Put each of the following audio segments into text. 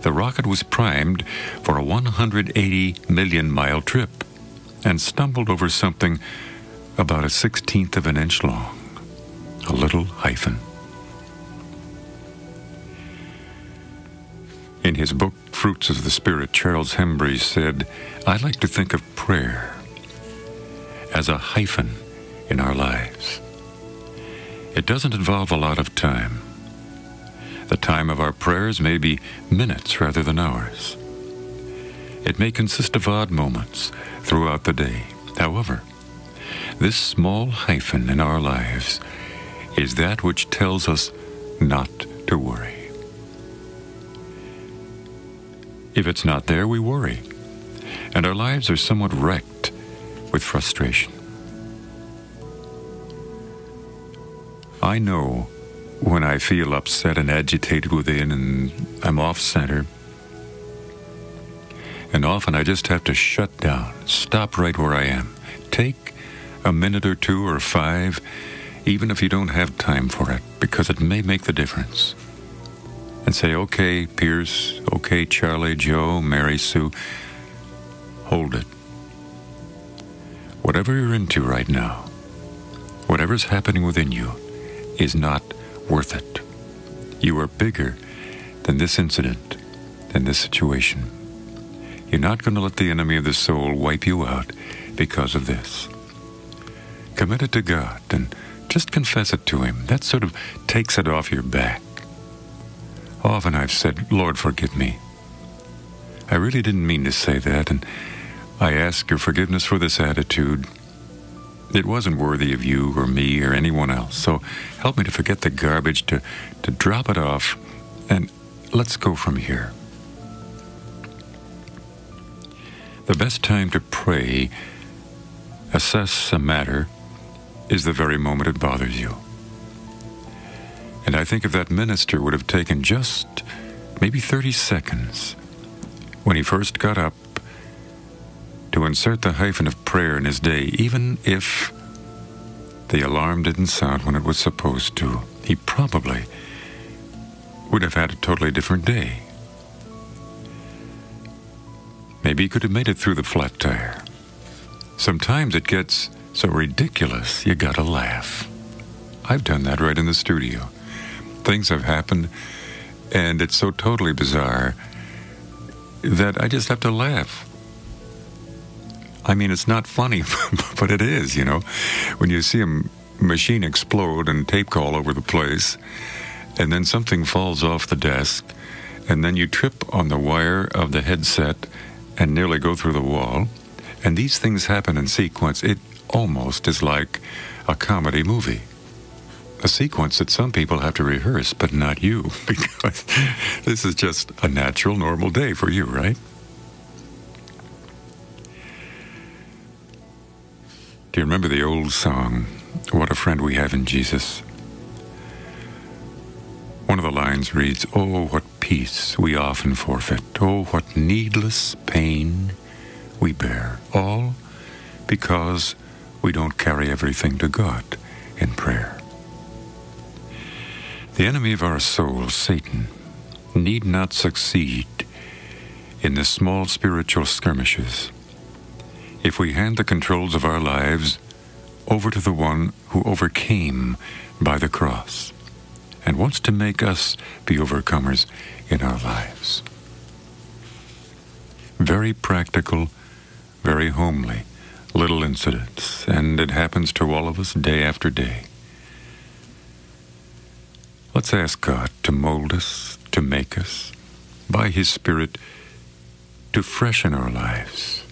The rocket was primed for a 180 million mile trip and stumbled over something about 1/16 of an inch long, a little hyphen. In his book, Fruits of the Spirit, Charles Hembry said, "I like to think of prayer as a hyphen in our lives. It doesn't involve a lot of time. The time of our prayers may be minutes rather than hours. It may consist of odd moments throughout the day. However, this small hyphen in our lives is that which tells us not to worry. If it's not there, we worry, and our lives are somewhat wrecked with frustration. I know when I feel upset and agitated within and I'm off center, and often I just have to shut down, stop right where I am, take a minute or two or 5, even if you don't have time for it, because it may make the difference. And say, okay, Pierce, okay, Charlie, Joe, Mary, Sue, hold it. Whatever you're into right now, whatever's happening within you, is not worth it. You are bigger than this incident, than this situation. You're not going to let the enemy of the soul wipe you out because of this. Commit it to God and just confess it to Him. That sort of takes it off your back. Often I've said, Lord, forgive me. I really didn't mean to say that, and I ask your forgiveness for this attitude. It wasn't worthy of you or me or anyone else, so help me to forget the garbage, to drop it off, and let's go from here. The best time to pray, assess a matter, is the very moment it bothers you. And I think if that minister would have taken just maybe 30 seconds when he first got up to insert the hyphen of prayer in his day, even if the alarm didn't sound when it was supposed to, he probably would have had a totally different day. Maybe he could have made it through the flat tire. Sometimes it gets so ridiculous, you gotta laugh. I've done that right in the studio. Things have happened, and it's so totally bizarre that I just have to laugh. I mean, it's not funny, but it is, you know. When you see a machine explode and tape go all over the place, and then something falls off the desk, and then you trip on the wire of the headset and nearly go through the wall, and these things happen in sequence, it almost is like a comedy movie. A sequence that some people have to rehearse, but not you, because this is just a natural, normal day for you, right? Do you remember the old song, What a Friend We Have in Jesus? One of the lines reads, "Oh, what peace we often forfeit. Oh, what needless pain we bear. All because we don't carry everything to God in prayer." The enemy of our souls, Satan, need not succeed in the small spiritual skirmishes if we hand the controls of our lives over to the one who overcame by the cross and wants to make us be overcomers in our lives. Very practical, very homely little incidents, and it happens to all of us day after day. Let's ask God to mold us, to make us, by His Spirit, to freshen our lives,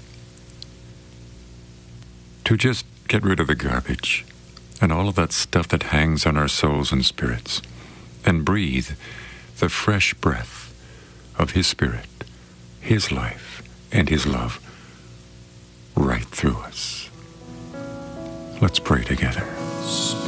to just get rid of the garbage and all of that stuff that hangs on our souls and spirits, and breathe the fresh breath of His Spirit, His life, and His love right through us. Let's pray together.